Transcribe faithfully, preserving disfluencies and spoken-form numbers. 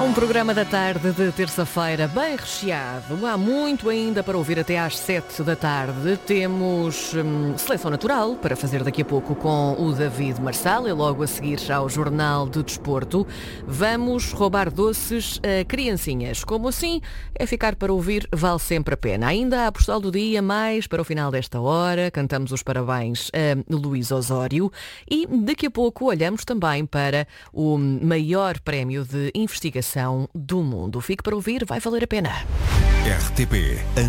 Um programa da tarde de terça-feira bem recheado. Há muito ainda para ouvir até às sete da tarde. Temos hum, Seleção Natural para fazer daqui a pouco com o David Marçal e logo a seguir ao Jornal do Desporto. Vamos roubar doces a criancinhas. Como assim? É ficar para ouvir, vale sempre a pena. Ainda há a postal do dia, mais para o final desta hora. Cantamos os parabéns a Luís Osório e daqui a pouco olhamos também para o maior prémio de investigação do mundo. Fique para ouvir, vai valer a pena. R T P